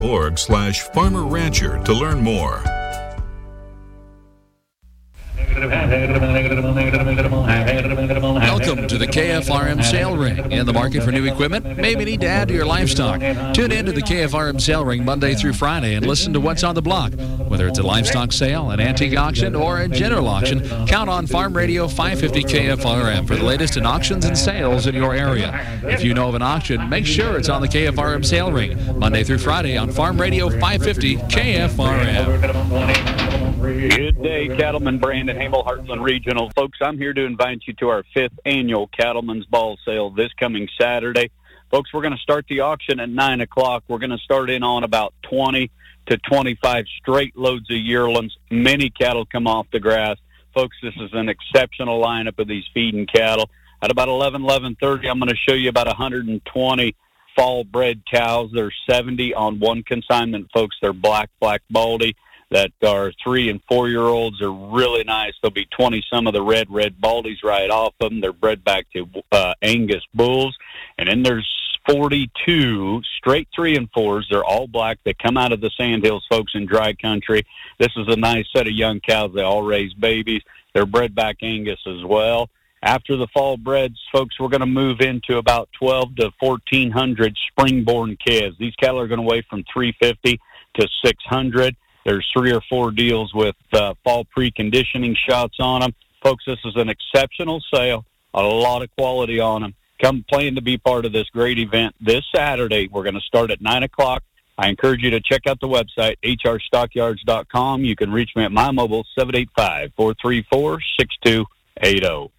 Farmer Rancher to learn more. Welcome to the KFRM Sale Ring. In the market for new equipment? Maybe need to add to your livestock. Tune in to the KFRM Sale Ring Monday through Friday and listen to what's on the block. Whether it's a livestock sale, an antique auction, or a general auction, count on Farm Radio 550 KFRM for the latest in auctions and sales in your area. If you know of an auction, make sure it's on the KFRM Sale Ring Monday through Friday on Farm Radio 550 KFRM. Good day, Cattleman Brandon Hamel, Heartland Regional. Folks, I'm here to invite you to our 5th annual Cattleman's Ball Sale this coming Saturday. Folks, we're going to start the auction at 9 o'clock. We're going to start in on about 20 to 25 straight loads of yearlings. Many cattle come off the grass. Folks, this is an exceptional lineup of these feeding cattle. At about 11:30, I'm going to show you about 120 fall-bred cows. There's 70 on one consignment, folks. They're black baldy. That are 3- and 4-year-olds are really nice. There'll be 20 some of the red baldies right off them. They're bred back to Angus bulls. And then there's 42 straight 3 and 4s. They're all black. They come out of the Sandhills, folks, in dry country. This is a nice set of young cows. They all raise babies. They're bred back Angus as well. After the fall breds, folks, we're going to move into about 12 to 1,400 spring-born calves. These cattle are going to weigh from 350 to 600. There's 3 or 4 deals with fall preconditioning shots on them. Folks, this is an exceptional sale, a lot of quality on them. Come plan to be part of this great event this Saturday. We're going to start at 9 o'clock. I encourage you to check out the website, hrstockyards.com. You can reach me at my mobile, 785-434-6280.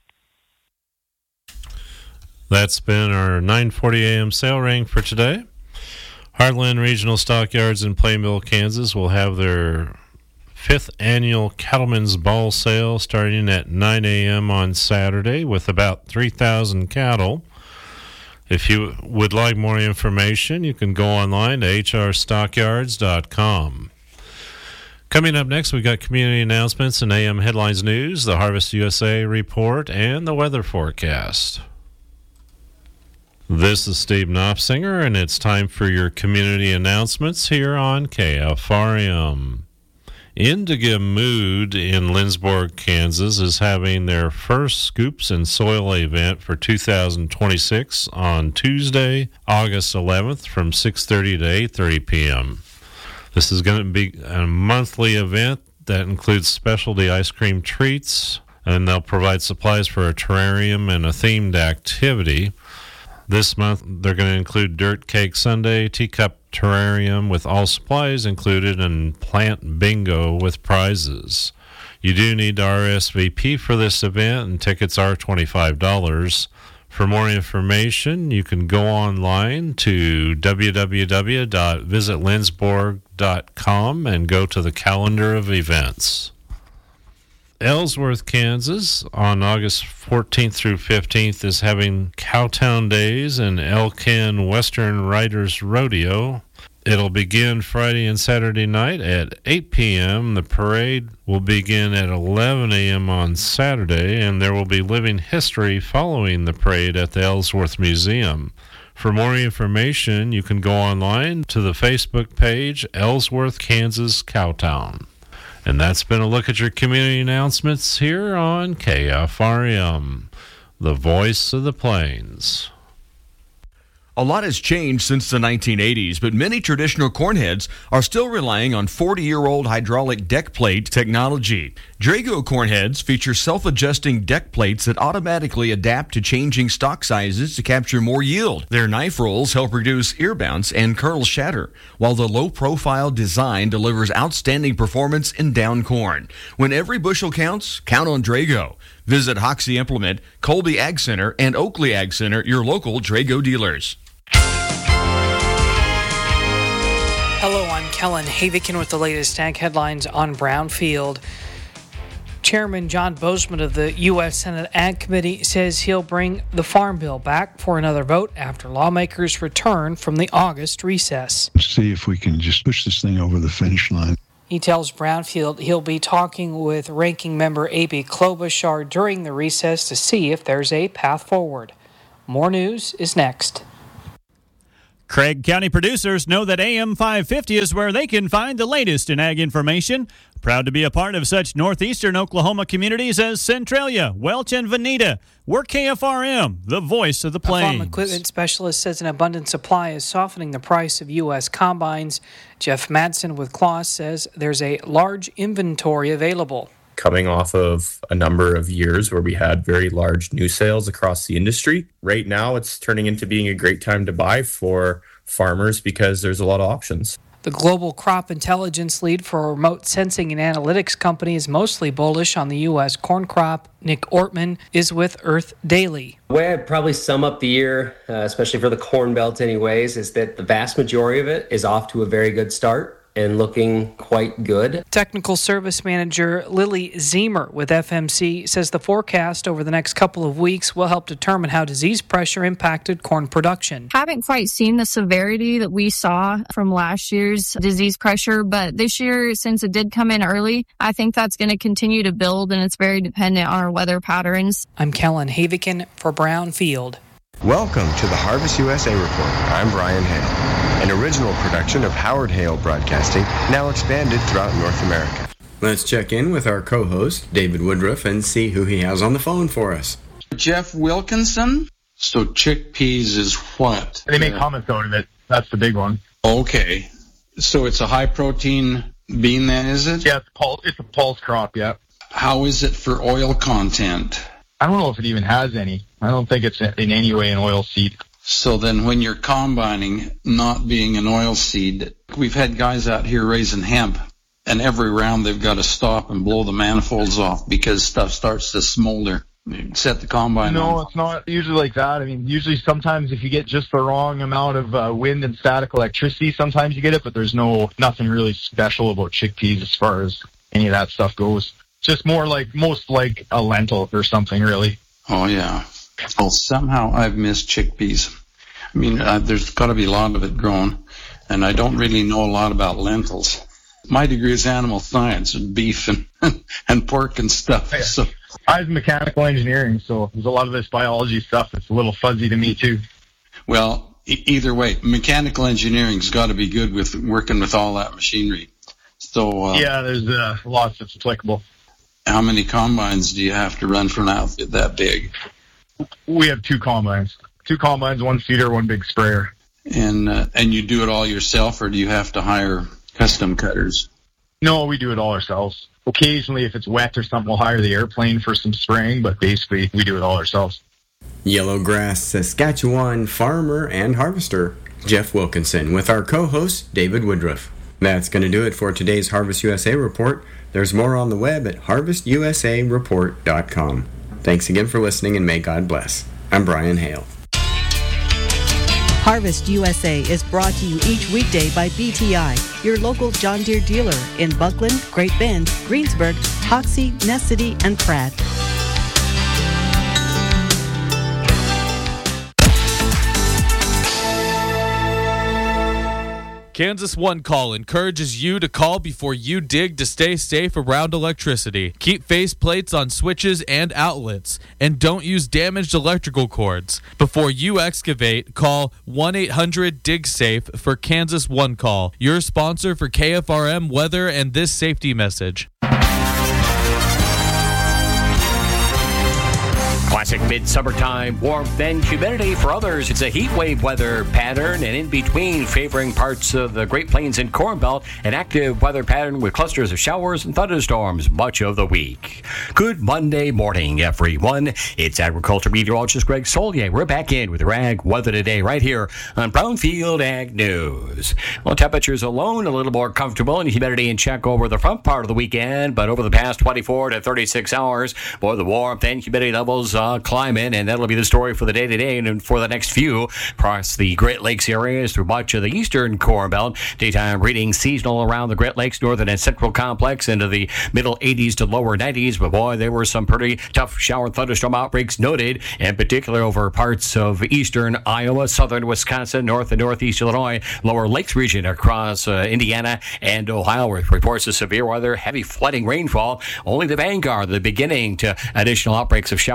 That's been our 9:40 a.m. sale ring for today. Heartland Regional Stockyards in Plainville, Kansas will have their 5th annual Cattlemen's Ball Sale starting at 9 a.m. on Saturday with about 3,000 cattle. If you would like more information, you can go online to hrstockyards.com. Coming up next, we got community announcements and AM Headlines News, the Harvest USA report, and the weather forecast. This is Steve Knopfsinger, and it's time for your community announcements here on KFRM. Indigo Mood in Lindsborg, Kansas is having their first Scoops and Soil event for 2026 on Tuesday, August 11th from 6:30 to 8:30 p.m. This is going to be a monthly event that includes specialty ice cream treats, and they'll provide supplies for a terrarium and a themed activity. This month, they're going to include Dirt Cake Sundae, Teacup Terrarium with all supplies included, and Plant Bingo with prizes. You do need to RSVP for this event, and tickets are $25. For more information, you can go online to www.visitlindsborg.com and go to the calendar of events. Ellsworth, Kansas, on August 14th through 15th is having Cowtown Days and Elkin Western Riders Rodeo. It'll begin Friday and Saturday night at 8 p.m. The parade will begin at 11 a.m. on Saturday, and there will be living history following the parade at the Ellsworth Museum. For more information, you can go online to the Facebook page, Ellsworth, Kansas Cowtown. And that's been a look at your community announcements here on KFRM, the voice of the plains. A lot has changed since the 1980s, but many traditional cornheads are still relying on 40-year-old hydraulic deck plate technology. Drago cornheads feature self-adjusting deck plates that automatically adapt to changing stock sizes to capture more yield. Their knife rolls help reduce ear bounce and kernel shatter, while the low-profile design delivers outstanding performance in down corn. When every bushel counts, count on Drago. Visit Hoxie Implement, Colby Ag Center, and Oakley Ag Center, your local Drago dealers. Hello, I'm Kellen Havikin with the latest ag headlines on Brownfield. Chairman John Bozeman of the U.S. Senate Ag Committee says he'll bring the Farm Bill back for another vote after lawmakers return from the August recess. See if we can just push this thing over the finish line. He tells Brownfield he'll be talking with Ranking Member A.B. Klobuchar during the recess to see if there's a path forward. More news is next. Craig County producers know that AM 550 is where they can find the latest in ag information. Proud to be a part of such northeastern Oklahoma communities as Centralia, Welch, and Veneta. We're KFRM, the voice of the plains. A farm equipment specialist says an abundant supply is softening the price of U.S. combines. Jeff Madsen with Claas says there's a large inventory available. Coming off of a number of years where we had very large new sales across the industry, right now it's turning into being a great time to buy for farmers because there's a lot of options. The global crop intelligence lead for a remote sensing and analytics company is mostly bullish on the U.S. corn crop. Nick Ortman is with Earth Daily. The way I'd probably sum up the year, especially for the Corn Belt anyways, is that the vast majority of it is off to a very good start and looking quite good. Technical Service Manager Lily Zemer with FMC says the forecast over the next couple of weeks will help determine how disease pressure impacted corn production. Haven't quite seen the severity that we saw from last year's disease pressure, but this year, since it did come in early, I think that's going to continue to build, and it's very dependent on our weather patterns. I'm Kellen Havikin for Brownfield. Welcome to the Harvest USA Report. I'm Brian Hale, an original production of Howard Hale Broadcasting, now expanded throughout North America. Let's check in with our co-host, David Woodruff, and see who he has on the phone for us. Jeff Wilkinson? So chickpeas is what? They make hummus out of it. That's the big one. Okay. So it's a high-protein bean then, is it? Yeah, it's a pulse crop, yeah. How is it for oil content? I don't know if it even has any. I don't think it's in any way an oil seed. So then when you're combining, not being an oil seed, we've had guys out here raising hemp, and every round they've got to stop and blow the manifolds off because stuff starts to smolder. Set the combine on. No, it's not usually like that. I mean, usually sometimes if you get just the wrong amount of wind and static electricity, sometimes you get it, but there's nothing really special about chickpeas as far as any of that stuff goes. Just most like a lentil or something, really. Oh, yeah. Well, somehow I've missed chickpeas. I mean, there's got to be a lot of it grown, and I don't really know a lot about lentils. My degree is animal science, and beef and pork and stuff. Yeah. So I was mechanical engineering, so there's a lot of this biology stuff that's a little fuzzy to me, too. Well, either way, mechanical engineering's got to be good with working with all that machinery. So yeah, there's lots that's applicable. How many combines do you have to run for an outfit that big? We have two combines, one seeder, one big sprayer. And you do it all yourself, or do you have to hire custom cutters? No, we do it all ourselves. Occasionally, if it's wet or something, we'll hire the airplane for some spraying, but basically, we do it all ourselves. Yellowgrass, Saskatchewan farmer and harvester, Jeff Wilkinson, with our co-host, David Woodruff. That's going to do it for today's Harvest USA Report. There's more on the web at harvestusareport.com. Thanks again for listening, and may God bless. I'm Brian Hale. Harvest USA is brought to you each weekday by BTI, your local John Deere dealer in Buckland, Great Bend, Greensburg, Hoxie, Ness City, and Pratt. Kansas One Call encourages you to call before you dig to stay safe around electricity. Keep faceplates on switches and outlets, and don't use damaged electrical cords. Before you excavate, call 1-800-DIG-SAFE for Kansas One Call, your sponsor for KFRM weather and this safety message. Classic mid-summertime warmth and humidity. For others, it's a heat wave weather pattern, and in between favoring parts of the Great Plains and Corn Belt, an active weather pattern with clusters of showers and thunderstorms much of the week. Good Monday morning, everyone. It's agriculture meteorologist Greg Solier. We're back in with your ag weather today right here on Brownfield Ag News. Well, temperatures alone a little more comfortable and humidity in check over the front part of the weekend, but over the past 24 to 36 hours, boy, the warmth and humidity levels climbing, and that'll be the story for the day today and for the next few across the Great Lakes areas through much of the eastern Corn Belt. Daytime readings seasonal around the Great Lakes, northern and central complex into the middle 80s to lower 90s, but boy, there were some pretty tough shower and thunderstorm outbreaks noted, in particular over parts of eastern Iowa, southern Wisconsin, north and northeast Illinois, lower lakes region across Indiana and Ohio, with reports of severe weather, heavy flooding rainfall. Only the Vanguard, the beginning to additional outbreaks of showers and thunderstorms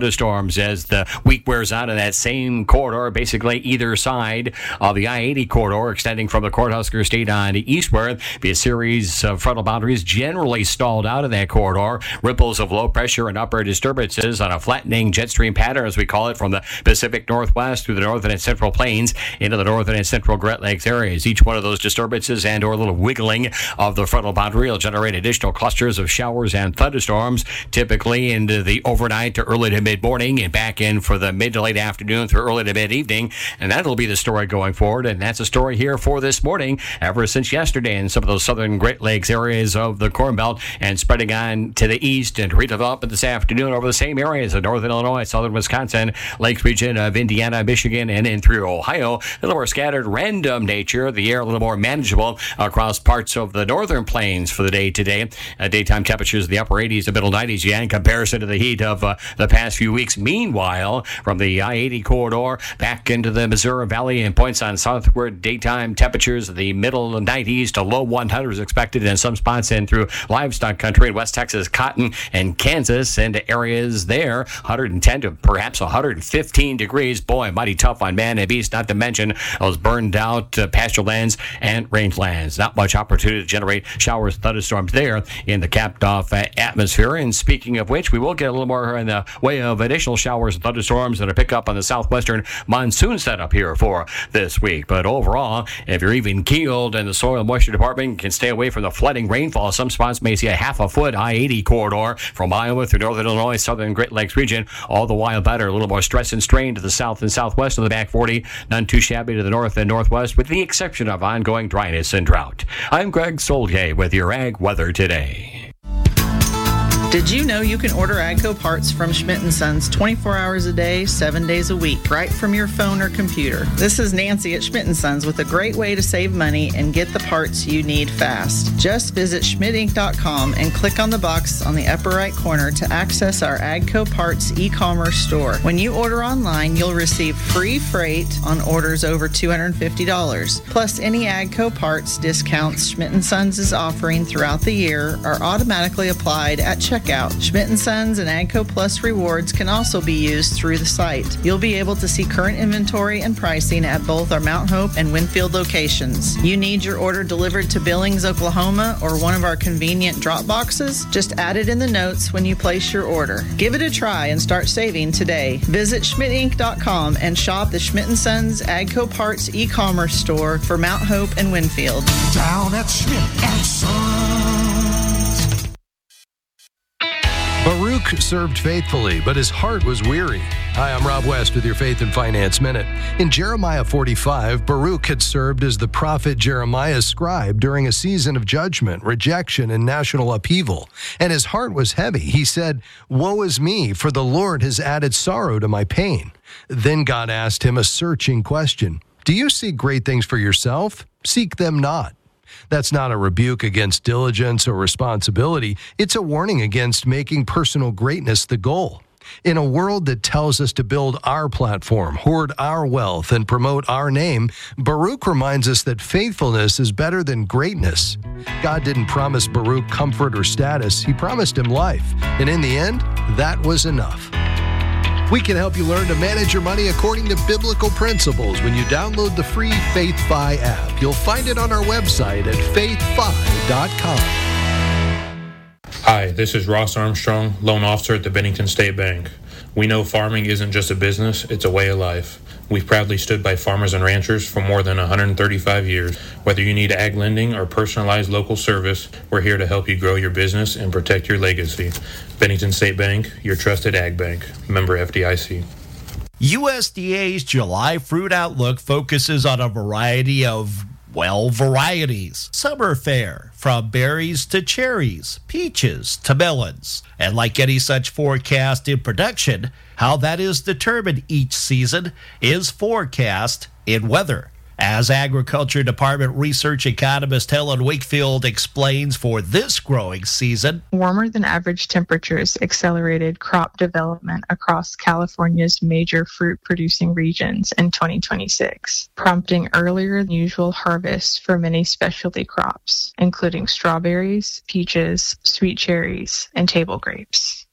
thunderstorms as the week wears on in that same corridor, basically either side of the I-80 corridor, extending from the Cornhusker State on eastward. Be a series of frontal boundaries generally stalled out of that corridor. Ripples of low pressure and upper disturbances on a flattening jet stream pattern, as we call it, from the Pacific Northwest through the northern and central plains into the northern and central Great Lakes areas. Each one of those disturbances and or a little wiggling of the frontal boundary will generate additional clusters of showers and thunderstorms, typically into the overnight to early to mid-morning and back in for the mid to late afternoon through early to mid-evening. And that'll be the story going forward. And that's a story here for this morning ever since yesterday in some of those southern Great Lakes areas of the Corn Belt and spreading on to the east and redevelopment this afternoon over the same areas of northern Illinois, southern Wisconsin, Lakes region of Indiana, Michigan, and in through Ohio. A little more scattered, random nature. The air a little more manageable across parts of the northern plains for the day today. Daytime temperatures in the upper 80s to middle 90s, in comparison to the heat of the past few weeks. Meanwhile, from the I-80 corridor back into the Missouri Valley and points on southward, daytime temperatures in the middle 90s to low 100s expected in some spots and through livestock country in West Texas, cotton, and Kansas, and areas there 110 to perhaps 115 degrees. Boy, mighty tough on man and beast, not to mention those burned out pasture lands and rangelands. Not much opportunity to generate showers, thunderstorms there in the capped off atmosphere. And speaking of which, we will get a little more in the way of additional showers and thunderstorms that are pick up on the southwestern monsoon setup here for this week. But overall, if you're even keeled in the soil moisture department, you can stay away from the flooding rainfall. Some spots may see a half a foot I-80 corridor from Iowa through northern Illinois, southern Great Lakes region, all the while better. A little more stress and strain to the south and southwest of the back 40, none too shabby to the north and northwest, with the exception of ongoing dryness and drought. I'm Greg Soldier with your Ag Weather Today. Did you know you can order AGCO parts from Schmidt & Sons 24 hours a day, 7 days a week, right from your phone or computer? This is Nancy at Schmidt & Sons with a great way to save money and get the parts you need fast. Just visit schmidtinc.com and click on the box on the upper right corner to access our AGCO parts e-commerce store. When you order online, you'll receive free freight on orders over $250. Plus, any AGCO parts discounts Schmidt & Sons is offering throughout the year are automatically applied at checkout. Schmidt & Sons and AGCO Plus rewards can also be used through the site. You'll be able to see current inventory and pricing at both our Mount Hope and Winfield locations. You need your order delivered to Billings, Oklahoma, or one of our convenient drop boxes? Just add it in the notes when you place your order. Give it a try and start saving today. Visit schmidtinc.com and shop the Schmidt & Sons AGCO Parts e-commerce store for Mount Hope and Winfield. Down at Schmidt & Sons. Baruch served faithfully, but his heart was weary. Hi, I'm Rob West with your Faith and Finance Minute. In Jeremiah 45, Baruch had served as the prophet Jeremiah's scribe during a season of judgment, rejection, and national upheaval. And his heart was heavy. He said, "Woe is me, for the Lord has added sorrow to my pain." Then God asked him a searching question. "Do you seek great things for yourself? Seek them not." That's not a rebuke against diligence or responsibility. It's a warning against making personal greatness the goal. In a world that tells us to build our platform, hoard our wealth, and promote our name, Baruch reminds us that faithfulness is better than greatness. God didn't promise Baruch comfort or status. He promised him life. And in the end, that was enough. We can help you learn to manage your money according to biblical principles when you download the free FaithFi app. You'll find it on our website at faithfi.com. Hi, this is Ross Armstrong, loan officer at the Bennington State Bank. We know farming isn't just a business, it's a way of life. We've proudly stood by farmers and ranchers for more than 135 years. Whether you need ag lending or personalized local service, we're here to help you grow your business and protect your legacy. Bennington State Bank, your trusted ag bank. Member FDIC. USDA's July Fruit Outlook focuses on a variety of varieties. Some are fair, from berries to cherries, peaches to melons. And like any such forecast in production, how that is determined each season is forecast in weather. As Agriculture Department research economist Helen Wakefield explains for this growing season, warmer than average temperatures accelerated crop development across California's major fruit-producing regions in 2026, prompting earlier than usual harvests for many specialty crops, including strawberries, peaches, sweet cherries, and table grapes.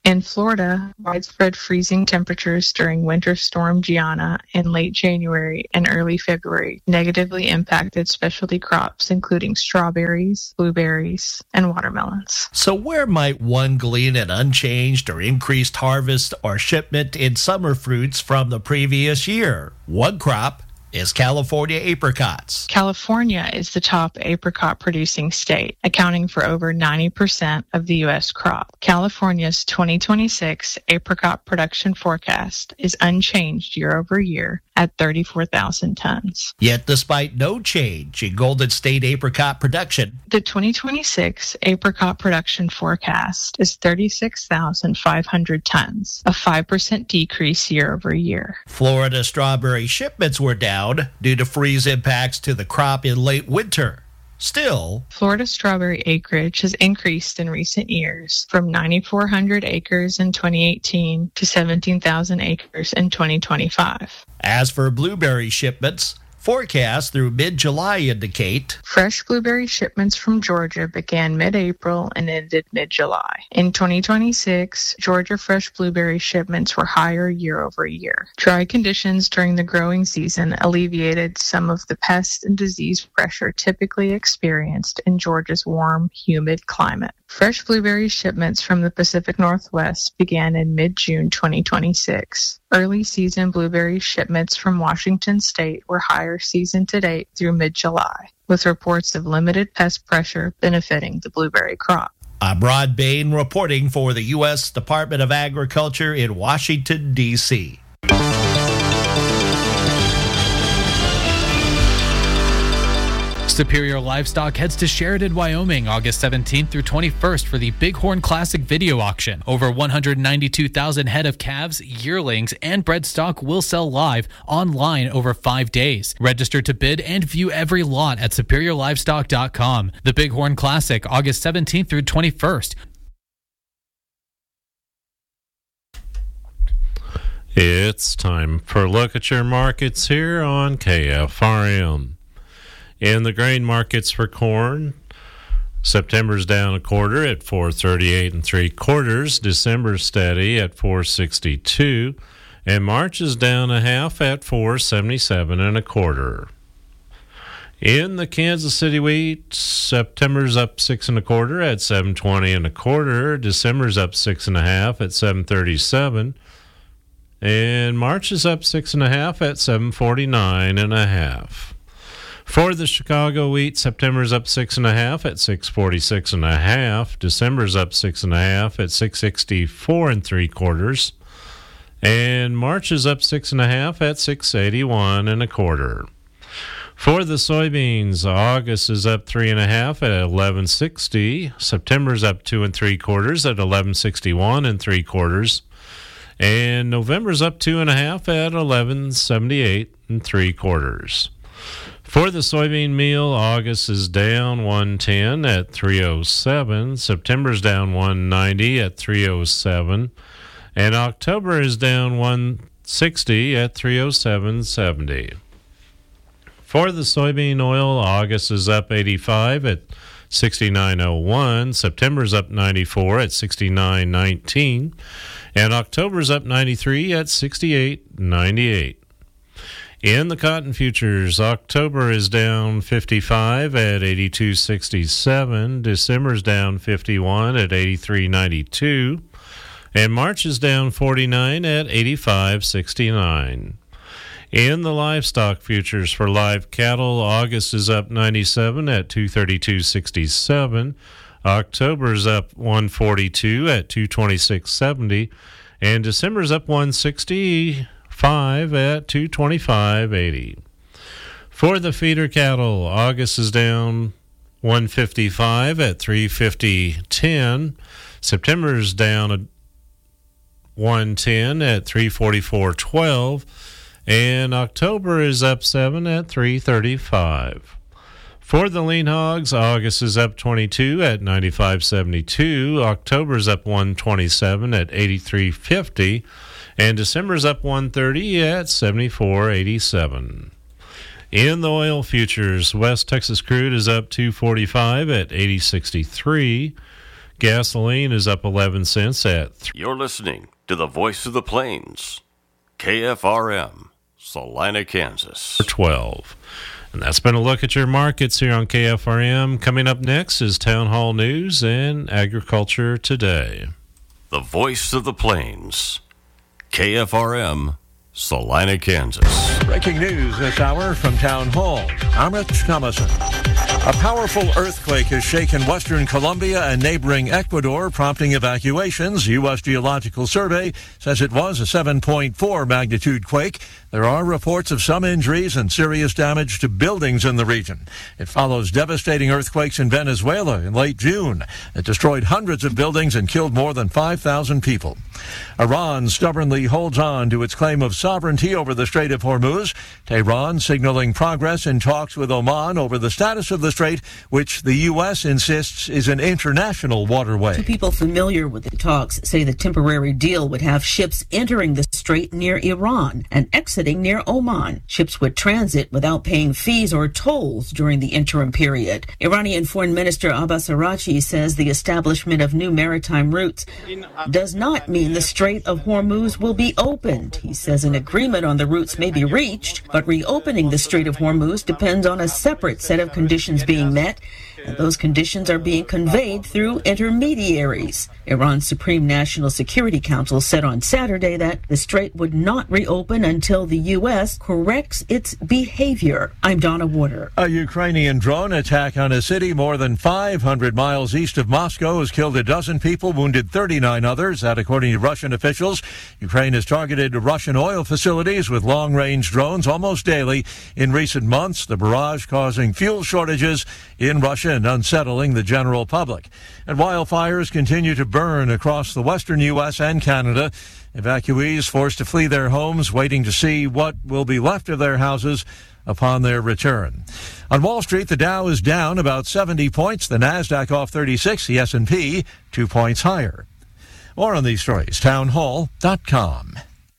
In Florida, widespread freezing temperatures during Winter Storm Gianna in late January and early February negatively impacted specialty crops including strawberries, blueberries, and watermelons. So where might one glean an unchanged or increased harvest or shipment in summer fruits from the previous year? One crop is California apricots. California is the top apricot producing state, accounting for over 90% of the U.S. crop. California's 2026 apricot production forecast is unchanged year over year at 34,000 tons. Yet despite no change in Golden State apricot production, the 2026 apricot production forecast is 36,500 tons, a 5% decrease year over year. Florida strawberry shipments were down due to freeze impacts to the crop in late winter. Still, Florida strawberry acreage has increased in recent years from 9,400 acres in 2018 to 17,000 acres in 2025. As for blueberry shipments, forecasts through mid-July indicate fresh blueberry shipments from Georgia began mid-April and ended mid-July. In 2026, Georgia fresh blueberry shipments were higher year over year. Dry conditions during the growing season alleviated some of the pest and disease pressure typically experienced in Georgia's warm, humid climate. Fresh blueberry shipments from the Pacific Northwest began in mid-June 2026. Early season blueberry shipments from Washington State were higher season to date through mid-July, with reports of limited pest pressure benefiting the blueberry crop. I'm Rod Bain reporting for the U.S. Department of Agriculture in Washington, D.C. Superior Livestock heads to Sheridan, Wyoming, August 17th through 21st for the Bighorn Classic Video Auction. Over 192,000 head of calves, yearlings, and bred stock will sell live online over 5 days. Register to bid and view every lot at SuperiorLivestock.com. The Bighorn Classic, August 17th through 21st. It's time for a look at your markets here on KFRM. In the grain markets for corn, September's down a quarter at 438 3/4. December's steady at 462, and March is down a half at 477 1/4. In the Kansas City wheat, September's up 6 1/4 at 720 1/4. December's up 6 1/2 at 737, and March is up 6 1/2 at 749 1/2. For the Chicago wheat, September's up 6 1/2 at 646 1/2. December's up 6 1/2 at 664 3/4, and March is up 6 1/2 at 681 1/4. For the soybeans, August is up 3 1/2 at 1160. September's up 2 3/4 at 1161 3/4, and November's up 2 1/2 at 1178 3/4. For the soybean meal, August is down 110 at 307. September's down 190 at 307, and October is down 160 at 307.70. For the soybean oil, August is up 85 at 69.01. September's up 94 at 69.19, and October's up 93 at 68.98. In the cotton futures, October is down 55 at 82.67. December's down 51 at 83.92, and March is down 49 at 85.69. In the livestock futures for live cattle, August is up 97 at 232.67. October's up 142 at 226.70, and December's up 165 at 225.80. For the feeder cattle, August is down 155 at 350.10. September's down 110 at 344.12, and October is up 7 at 335. For the lean hogs, August is up 22 at 95.72. October's up 127 at 83.50. And December's up 130 at 74.87. In the oil futures, West Texas crude is up 245 at 80.63. Gasoline is up 11 cents at You're listening to the Voice of the Plains, KFRM, Salina, Kansas. $12. And that's been a look at your markets here on KFRM. Coming up next is Town Hall News and Agriculture Today. The Voice of the Plains, KFRM, Salina, Kansas. Breaking news this hour from Town Hall. I'm Rich Thomason. A powerful earthquake has shaken western Colombia and neighboring Ecuador, prompting evacuations. U.S. Geological Survey says it was a 7.4 magnitude quake. There are reports of some injuries and serious damage to buildings in the region. It follows devastating earthquakes in Venezuela in late June that destroyed hundreds of buildings and killed more than 5,000 people. Iran stubbornly holds on to its claim of sovereignty over the Strait of Hormuz. Tehran signaling progress in talks with Oman over the status of the strait, which the U.S. insists is an international waterway. Two people familiar with the talks say the temporary deal would have ships entering the strait near Iran and exiting near Oman. Ships would transit without paying fees or tolls during the interim period. Iranian Foreign Minister Abbas Araghchi says the establishment of new maritime routes does not mean the Strait of Hormuz will be opened. He says an agreement on the routes may be reached, but reopening the Strait of Hormuz depends on a separate set of conditions being met, and those conditions are being conveyed through intermediaries. Iran's Supreme National Security Council said on Saturday that the strait would not reopen until the U.S. corrects its behavior. I'm Donna Water. A Ukrainian drone attack on a city more than 500 miles east of Moscow has killed a dozen people, wounded 39 others. That, according to Russian officials. Ukraine has targeted Russian oil facilities with long-range drones almost daily in recent months, the barrage causing fuel shortages in Russia and unsettling the general public. And wildfires continue to burn across the western U.S. and Canada. Evacuees forced to flee their homes, waiting to see what will be left of their houses upon their return. On Wall Street, the Dow is down about 70 points, the Nasdaq off 36, the S&P 2 points higher. More on these stories, townhall.com.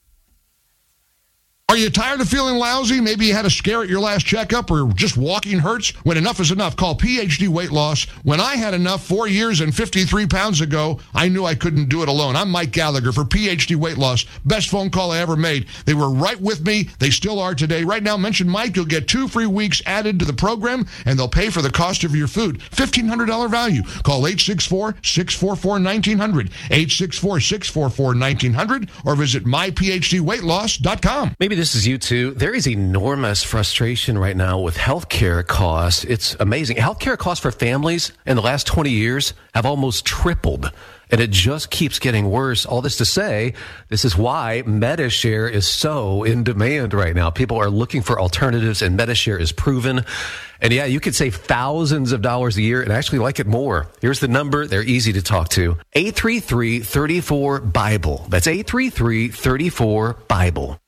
Are you tired of feeling lousy? Maybe you had a scare at your last checkup or just walking hurts? When enough is enough, call PhD Weight Loss. When I had enough 4 years and 53 pounds ago, I knew I couldn't do it alone. I'm Mike Gallagher for PhD Weight Loss. Best phone call I ever made. They were right with me. They still are today. Right now, mention Mike. You'll get 2 free weeks added to the program, and they'll pay for the cost of your food. $1,500 value. Call 864-644-1900, 864-644-1900, or visit myphdweightloss.com. Maybe this is you too. There is enormous frustration right now with healthcare costs. It's amazing. Healthcare costs for families in the last 20 years have almost tripled, and it just keeps getting worse. All this to say, this is why Medi-Share is so in demand right now. People are looking for alternatives, and Medi-Share is proven. And yeah, you could save thousands of dollars a year and actually like it more. Here's the number. They're easy to talk to. 833-34-BIBLE. That's 833-34-BIBLE.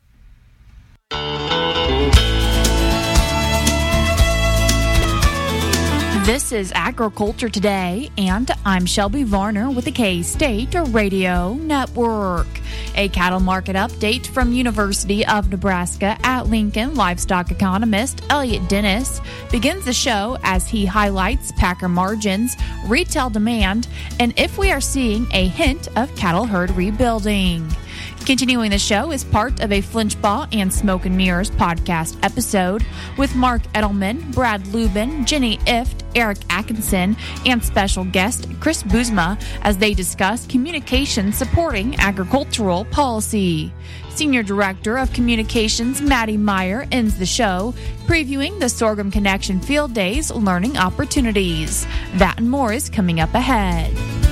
This is Agriculture Today, and I'm Shelby Varner with the K-State Radio Network. A cattle market update from University of Nebraska at Lincoln livestock economist Elliot Dennis begins the show as he highlights packer margins, retail demand, and if we are seeing a hint of cattle herd rebuilding. Continuing the show is part of a Flinchbaugh and Smoke and Mirrors podcast episode with Mark Edelman, Brad Lubin, Jenny Ift, Eric Atkinson, and special guest Chris Buzma as they discuss communications supporting agricultural policy. Senior Director of Communications Maddie Meyer ends the show, previewing the Sorghum Connection Field Days learning opportunities. That and more is coming up ahead.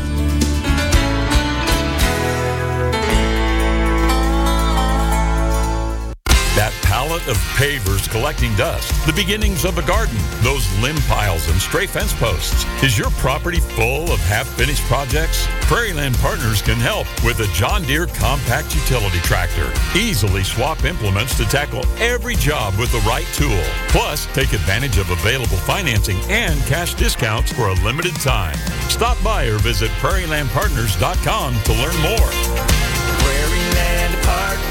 That pallet of pavers collecting dust, the beginnings of a garden, those limb piles and stray fence posts. Is your property full of half-finished projects? Prairieland Partners can help with a John Deere compact utility tractor. Easily swap implements to tackle every job with the right tool. Plus, take advantage of available financing and cash discounts for a limited time. Stop by or visit prairielandpartners.com to learn more. Prairieland Partners.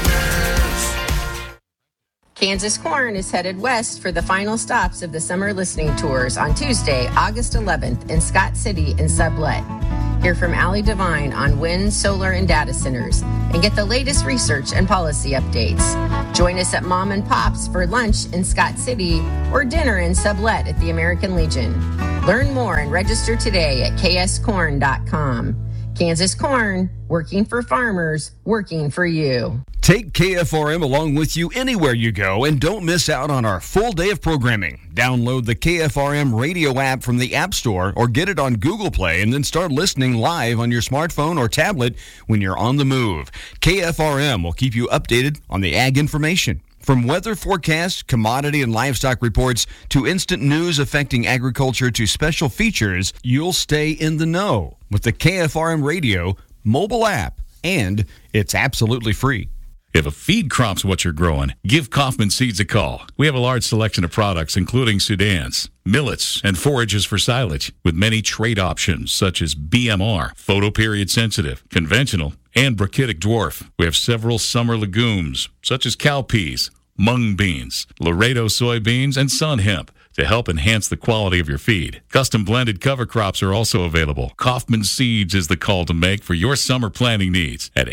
Kansas Corn is headed west for the final stops of the summer listening tours on Tuesday, August 11th in Scott City and Sublette. Hear from Allie Devine on wind, solar, and data centers, and get the latest research and policy updates. Join us at Mom and Pop's for lunch in Scott City or dinner in Sublet at the American Legion. Learn more and register today at kscorn.com. Kansas Corn, working for farmers, working for you. Take KFRM along with you anywhere you go and don't miss out on our full day of programming. Download the KFRM radio app from the App Store or get it on Google Play and then start listening live on your smartphone or tablet when you're on the move. KFRM will keep you updated on the ag information. From weather forecasts, commodity and livestock reports, to instant news affecting agriculture to special features, you'll stay in the know with the KFRM radio mobile app, and it's absolutely free. If a feed crop's what you're growing, give Kaufman Seeds a call. We have a large selection of products, including Sudans, millets, and forages for silage, with many trait options such as BMR, photoperiod sensitive, conventional, and brachytic dwarf. We have several summer legumes, such as cowpeas, mung beans, Laredo soybeans, and sun hemp to help enhance the quality of your feed. Custom blended cover crops are also available. Kaufman Seeds is the call to make for your summer planting needs at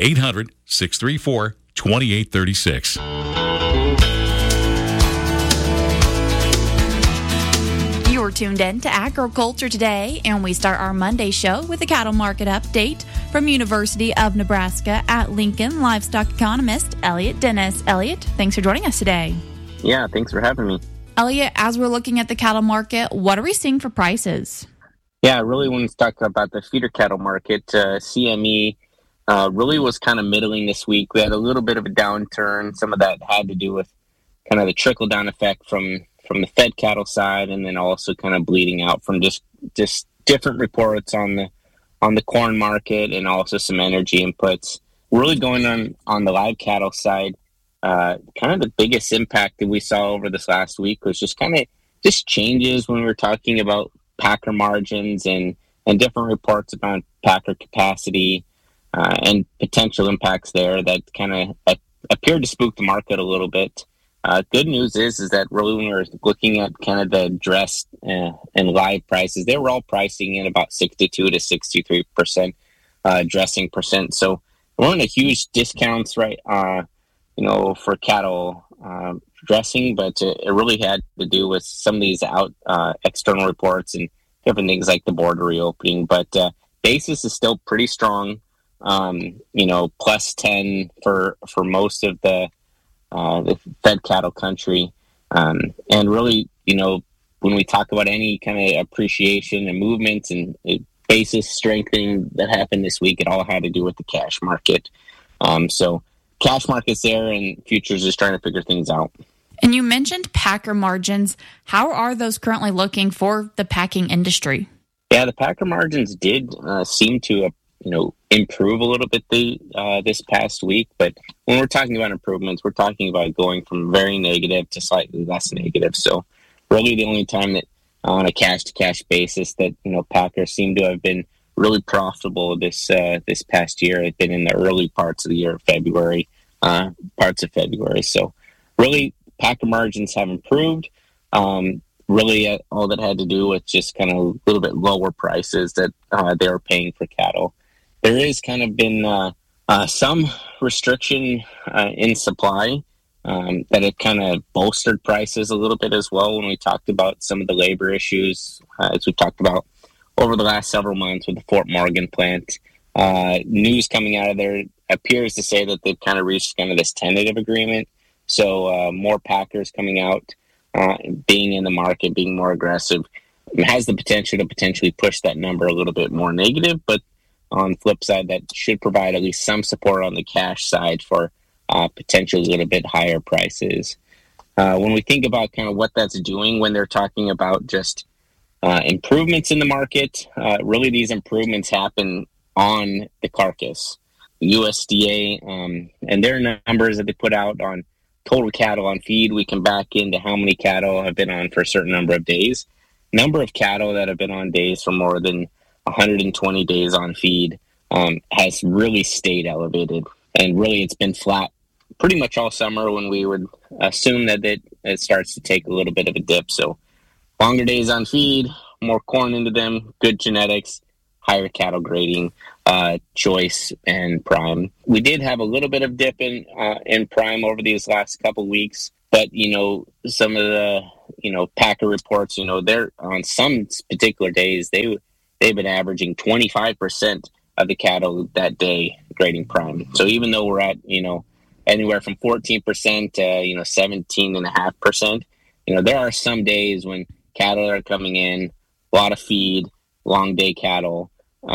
800-634-2836. You're tuned in to Agriculture Today, and we start our Monday show with a cattle market update from University of Nebraska at Lincoln livestock economist Elliot Dennis. Elliot, thanks for joining us today. Yeah, thanks for having me. Elliot, as we're looking at the cattle market, what are we seeing for prices? Yeah, really when we talk about the feeder cattle market, CME really was kind of middling this week. We had a little bit of a downturn. Some of that had to do with kind of the trickle-down effect from the fed cattle side, and then also kind of bleeding out from just different reports on the corn market and also some energy inputs. Really going on the live cattle side, kind of the biggest impact that we saw over this last week was just changes when we were talking about packer margins and different reports about packer capacity and potential impacts there that kind of appeared to spook the market a little bit. Good news is that really when we were looking at kind of the dressed and live prices, they were all pricing in about 62 to 63% dressing percent. So there weren't a huge discounts, right? For cattle dressing, but it really had to do with some of these external reports and different things like the border reopening. But basis is still pretty strong. Plus 10 for most of the fed cattle country. And really, when we talk about any kind of appreciation and movements and basis strengthening that happened this week, it all had to do with the cash market. So cash market's there and futures is trying to figure things out. And you mentioned packer margins. How are those currently looking for the packing industry? Yeah, the packer margins did seem to improve a little bit this past week. But when we're talking about improvements, we're talking about going from very negative to slightly less negative. So really the only time that on a cash-to-cash basis that, packers seem to have been really profitable this past year has been in the early parts of the year, February. So really packer margins have improved. Really all that had to do with just kind of a little bit lower prices that they were paying for cattle. There is kind of been some restriction in supply that have kind of bolstered prices a little bit as well when we talked about some of the labor issues, as we talked about over the last several months with the Fort Morgan plant. News coming out of there appears to say that they've kind of reached kind of this tentative agreement. So more packers coming out, being in the market, being more aggressive, has the potential to potentially push that number a little bit more negative, but on the flip side, that should provide at least some support on the cash side for potentially a little bit higher prices. When we think about kind of what that's doing when they're talking about just improvements in the market, really these improvements happen on the carcass. USDA and their numbers that they put out on total cattle on feed, we can back into how many cattle have been on for a certain number of days. Number of cattle that have been on days for more than 120 days on feed has really stayed elevated, and really it's been flat pretty much all summer when we would assume that it starts to take a little bit of a dip. So longer days on feed, more corn into them, good genetics, higher cattle grading, choice and prime. We did have a little bit of dip in prime over these last couple weeks, but some of the Packer reports, they're on some particular days they've been averaging 25% of the cattle that day grading prime. So even though we're at anywhere from 14% to 17.5%, there are some days when cattle are coming in, a lot of feed, long day cattle,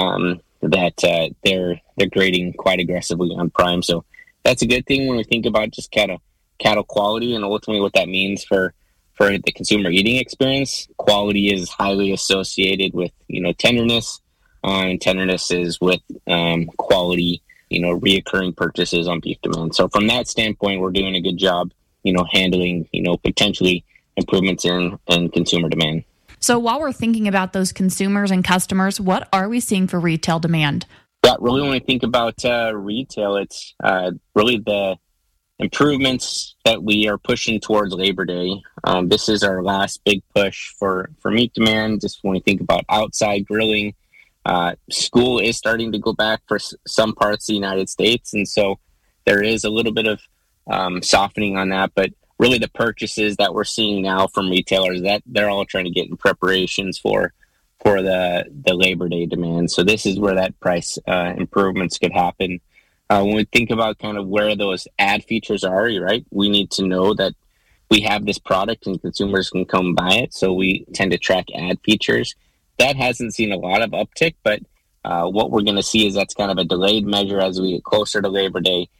that they're grading quite aggressively on prime. So that's a good thing when we think about just cattle quality and ultimately what that means for the consumer eating experience. Quality is highly associated with tenderness, and tenderness is with quality, reoccurring purchases on beef demand. So from that standpoint, we're doing a good job handling potentially improvements in consumer demand. So while we're thinking about those consumers and customers, what are we seeing for retail demand? Yeah, really when we think about retail, it's really the improvements that we are pushing towards Labor Day. This is our last big push for meat demand. Just when we think about outside grilling, school is starting to go back for some parts of the United States. And so there is a little bit of softening on that, but really the purchases that we're seeing now from retailers, that they're all trying to get in preparations for the Labor Day demand. So this is where that price improvements could happen. When we think about kind of where those ad features are, right, we need to know that we have this product and consumers can come buy it. So we tend to track ad features. That hasn't seen a lot of uptick, but what we're going to see is that's kind of a delayed measure as we get closer to Labor Day,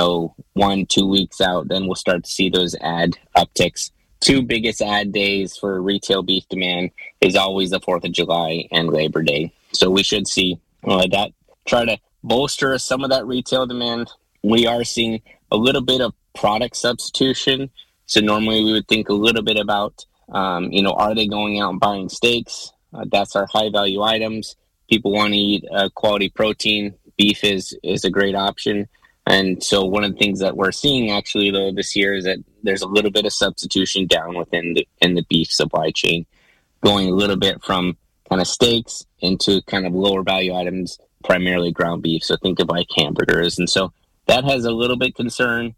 1-2 weeks out, then we'll start to see those ad upticks. Two biggest ad days for retail beef demand is always the 4th of July and Labor Day. So we should see that try to bolster some of that retail demand. We are seeing a little bit of product substitution. So normally we would think a little bit about, are they going out and buying steaks? That's our high value items. People want to eat quality protein. Beef is a great option. And so one of the things that we're seeing actually though this year is that there's a little bit of substitution down within the beef supply chain, going a little bit from kind of steaks into kind of lower value items, primarily ground beef. So think of like hamburgers. And so that has a little bit concern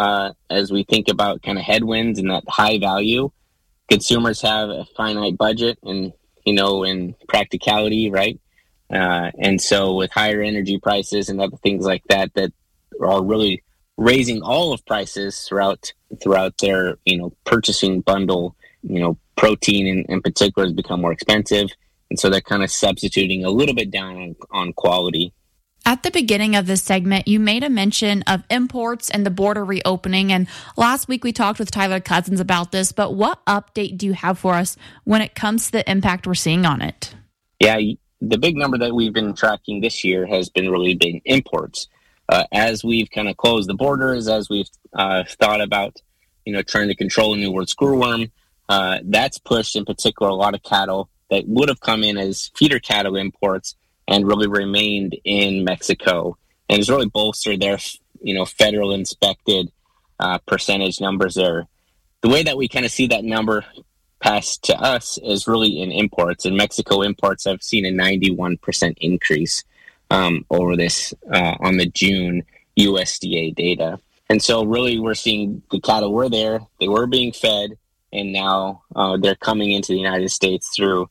as we think about kind of headwinds and that high value. Consumers have a finite budget and, in practicality, right? And so with higher energy prices and other things like that are really raising all of prices throughout their, purchasing bundle, protein in particular has become more expensive. And so they're kind of substituting a little bit down on quality. At the beginning of this segment, you made a mention of imports and the border reopening. And last week we talked with Tyler Cousins about this, but what update do you have for us when it comes to the impact we're seeing on it? Yeah, the big number that we've been tracking this year has been really big imports. As we've kind of closed the borders, as we've thought about, trying to control a New World screwworm, that's pushed in particular a lot of cattle that would have come in as feeder cattle imports and really remained in Mexico. And it's really bolstered their, federal inspected percentage numbers there. The way that we kind of see that number passed to us is really in imports. And Mexico imports have seen a 91% increase over this on the June USDA data. And so really we're seeing the cattle were there, they were being fed, and now they're coming into the United States through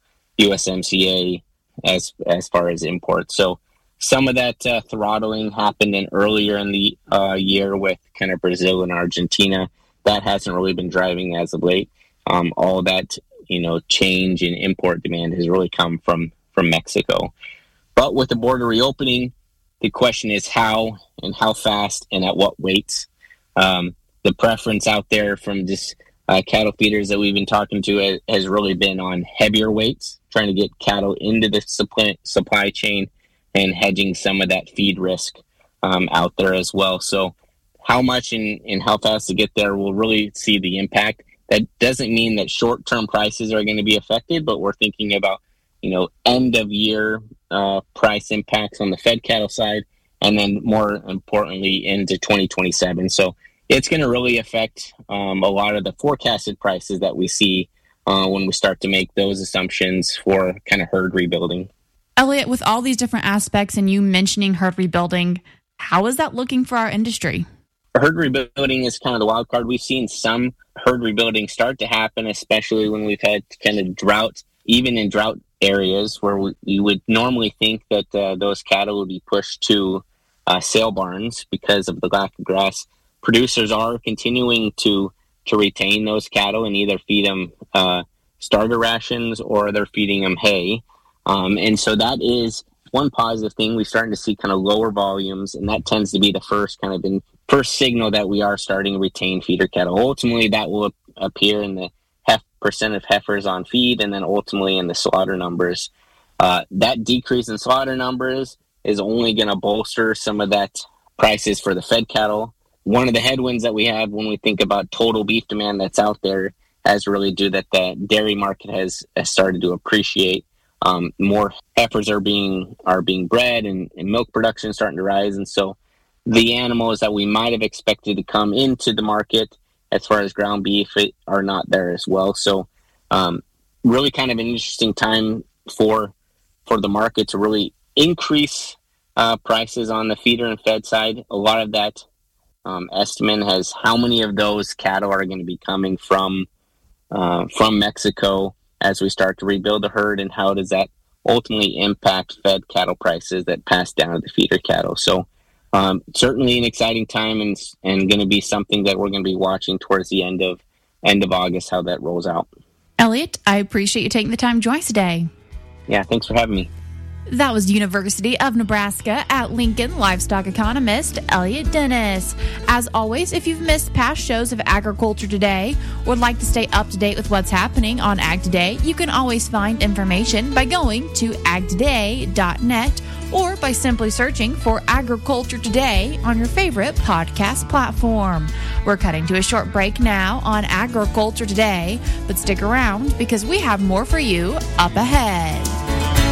USMCA as far as imports. So some of that throttling happened earlier in the year with kind of Brazil and Argentina. That hasn't really been driving as of late. All that, change in import demand has really come from Mexico. But with the border reopening, the question is how and how fast and at what weights. The preference out there from just cattle feeders that we've been talking to has really been on heavier weights, trying to get cattle into the supply chain and hedging some of that feed risk out there as well. So how much and how fast to get there, we'll really see the impact. That doesn't mean that short-term prices are going to be affected, but we're thinking about, end of year price impacts on the fed cattle side, and then more importantly into 2027. So it's going to really affect a lot of the forecasted prices that we see when we start to make those assumptions for kind of herd rebuilding. Elliot, with all these different aspects and you mentioning herd rebuilding, how is that looking for our industry? Herd rebuilding is kind of the wild card. We've seen some herd rebuilding start to happen, especially when we've had kind of drought, even in drought areas where you would normally think that those cattle would be pushed to sale barns because of the lack of grass. Producers are continuing to retain those cattle and either feed them starter rations or they're feeding them hay. And so that is one positive thing. We're starting to see kind of lower volumes, and that tends to be the first signal that we are starting to retain feeder cattle. Ultimately, that will appear in the percent of heifers on feed, and then ultimately in the slaughter numbers. That decrease in slaughter numbers is only going to bolster some of that prices for the fed cattle. One of the headwinds that we have when we think about total beef demand that's out there has really due that the dairy market has started to appreciate. More heifers are being bred, and milk production is starting to rise, and so the animals that we might have expected to come into the market as far as ground beef are not there as well. So really kind of an interesting time for the market to really increase prices on the feeder and fed side. A lot of that estimate has how many of those cattle are going to be coming from Mexico as we start to rebuild the herd, and how does that ultimately impact fed cattle prices that pass down to the feeder cattle. So certainly an exciting time, and going to be something that we're going to be watching towards the end of August, how that rolls out. Elliot, I appreciate you taking the time to join us today. Yeah, thanks for having me. That was University of Nebraska at Lincoln livestock economist Elliot Dennis. As always, if you've missed past shows of Agriculture Today or would like to stay up to date with what's happening on Ag Today, you can always find information by going to agtoday.net or by simply searching for Agriculture Today on your favorite podcast platform. We're cutting to a short break now on Agriculture Today, but stick around because we have more for you up ahead.